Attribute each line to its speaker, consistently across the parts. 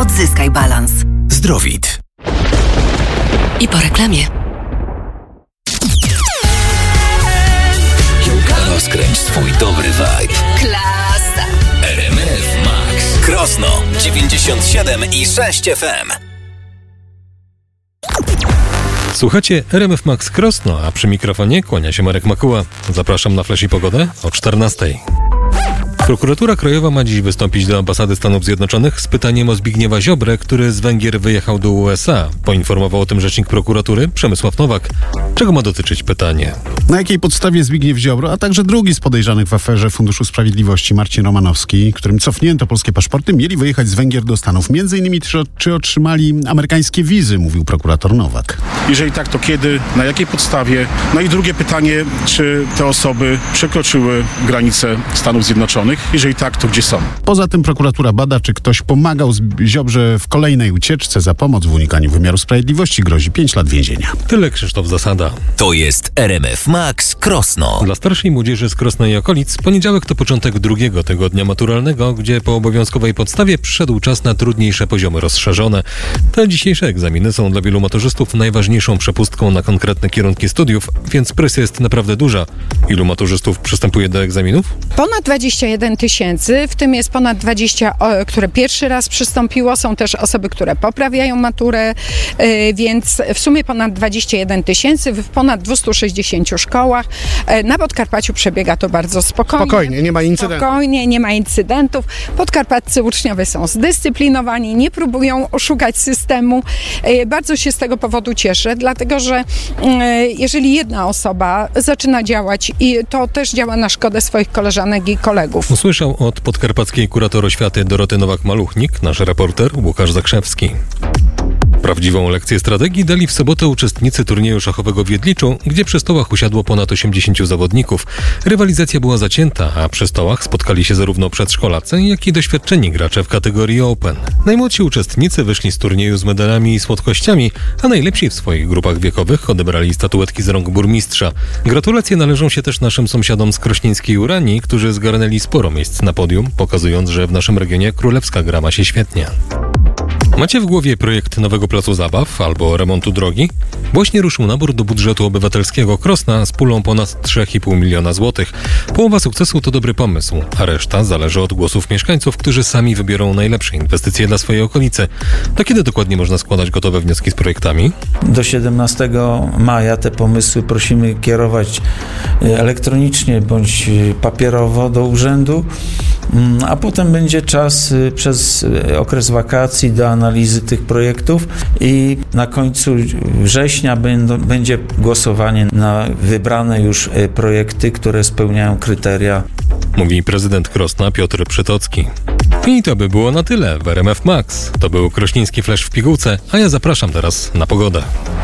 Speaker 1: Odzyskaj balans.
Speaker 2: Zdrowit.
Speaker 1: I po reklamie.
Speaker 2: Rozkręć swój dobry vibe.
Speaker 1: Klasa.
Speaker 2: RMF Max. Krosno 97,6 FM.
Speaker 3: Słuchacie RMF Max Krosno, a przy mikrofonie kłania się Marek Makuła. Zapraszam na Flash i Pogodę o 14:00. Prokuratura Krajowa ma dziś wystąpić do Ambasady Stanów Zjednoczonych z pytaniem o Zbigniewa Ziobrę, który z Węgier wyjechał do USA. Poinformował o tym rzecznik prokuratury Przemysław Nowak. Czego ma dotyczyć pytanie?
Speaker 4: Na jakiej podstawie Zbigniew Ziobro, a także drugi z podejrzanych w aferze Funduszu Sprawiedliwości, Marcin Romanowski, którym cofnięto polskie paszporty, mieli wyjechać z Węgier do Stanów? Między innymi czy otrzymali amerykańskie wizy, mówił prokurator Nowak.
Speaker 5: Jeżeli tak, to kiedy, na jakiej podstawie? No i drugie pytanie, czy te osoby przekroczyły granice Stanów Zjednoczonych? Jeżeli tak, to gdzie są?
Speaker 4: Poza tym prokuratura bada, czy ktoś pomagał Ziobrze w kolejnej ucieczce. Za pomoc w unikaniu wymiaru sprawiedliwości grozi 5 lat więzienia.
Speaker 3: Tyle Krzysztof Zasada.
Speaker 2: To jest RMF Max Krosno.
Speaker 3: Dla starszej młodzieży z Krosna i okolic poniedziałek to początek drugiego tygodnia maturalnego, gdzie po obowiązkowej podstawie przyszedł czas na trudniejsze poziomy rozszerzone. Te dzisiejsze egzaminy są dla wielu maturzystów najważniejszą przepustką na konkretne kierunki studiów, więc presja jest naprawdę duża. Ilu maturzystów przystępuje do egzaminów?
Speaker 6: Ponad 21 tysięcy, w tym jest ponad 20, które pierwszy raz przystąpiło. Są też osoby, które poprawiają maturę, więc w sumie ponad 21 tysięcy w ponad 260 szkołach. Na Podkarpaciu przebiega to bardzo spokojnie.
Speaker 4: Spokojnie, nie ma incydentów.
Speaker 6: Spokojnie, nie ma incydentów. Podkarpaccy uczniowie są zdyscyplinowani, nie próbują oszukać systemu. Bardzo się z tego powodu cieszę, dlatego że jeżeli jedna osoba zaczyna działać, i to też działa na szkodę swoich koleżanek i kolegów.
Speaker 3: Usłyszał od podkarpackiej kurator oświaty Doroty Nowak-Maluchnik nasz reporter Łukasz Zakrzewski. Prawdziwą lekcję strategii dali w sobotę uczestnicy turnieju szachowego w Jedliczu, gdzie przy stołach usiadło ponad 80 zawodników. Rywalizacja była zacięta, a przy stołach spotkali się zarówno przedszkolacy, jak i doświadczeni gracze w kategorii Open. Najmłodsi uczestnicy wyszli z turnieju z medalami i słodkościami, a najlepsi w swoich grupach wiekowych odebrali statuetki z rąk burmistrza. Gratulacje należą się też naszym sąsiadom z krośnieńskiej Uranii, którzy zgarnęli sporo miejsc na podium, pokazując, że w naszym regionie królewska gra ma się świetnie. Macie w głowie projekt nowego placu zabaw albo remontu drogi? Właśnie ruszył nabór do budżetu obywatelskiego Krosna z pulą ponad 3,5 miliona złotych. Połowa sukcesu to dobry pomysł, a reszta zależy od głosów mieszkańców, którzy sami wybiorą najlepsze inwestycje dla swojej okolicy. To kiedy dokładnie można składać gotowe wnioski z projektami?
Speaker 7: Do 17 maja te pomysły prosimy kierować elektronicznie bądź papierowo do urzędu, a potem będzie czas przez okres wakacji do analizy tych projektów i na końcu września będzie głosowanie na wybrane już projekty, które spełniają kryteria.
Speaker 3: Mówi prezydent Krosna Piotr Przytocki. I to by było na tyle w RMF Max. To był krośnieński Flash w pigułce, a ja zapraszam teraz na pogodę.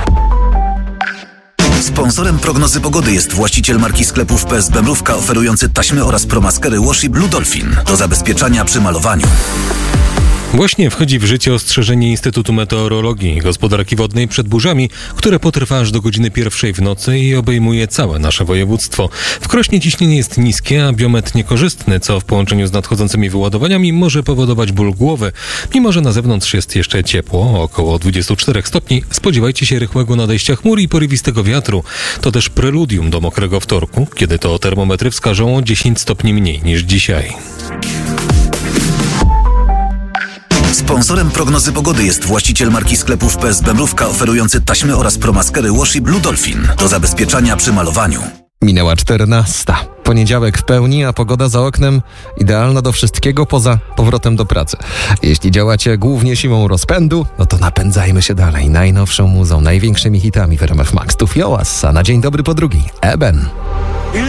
Speaker 2: Sponsorem prognozy pogody jest właściciel marki sklepów PSB Mrówka oferujący taśmy oraz promaskery Washi Blue Dolphin do zabezpieczania przy malowaniu.
Speaker 3: Właśnie wchodzi w życie ostrzeżenie Instytutu Meteorologii i Gospodarki Wodnej przed burzami, które potrwa aż do godziny 1:00 w nocy i obejmuje całe nasze województwo. W Krośnie ciśnienie jest niskie, a biometr niekorzystny, co w połączeniu z nadchodzącymi wyładowaniami może powodować ból głowy. Mimo że na zewnątrz jest jeszcze ciepło, około 24 stopni, spodziewajcie się rychłego nadejścia chmur i porywistego wiatru. To też preludium do mokrego wtorku, kiedy to termometry wskażą o 10 stopni mniej niż dzisiaj.
Speaker 2: Sponsorem prognozy pogody jest właściciel marki sklepów PSB Mrówka oferujący taśmy oraz promaskery Washi Blue Dolphin do zabezpieczania przy malowaniu.
Speaker 8: Minęła 14. Poniedziałek w pełni, a pogoda za oknem idealna do wszystkiego poza powrotem do pracy. Jeśli działacie głównie siłą rozpędu, no to napędzajmy się dalej najnowszą muzą, największymi hitami w RMF Max. Tu Fiołas, a na dzień dobry po drugi Eben.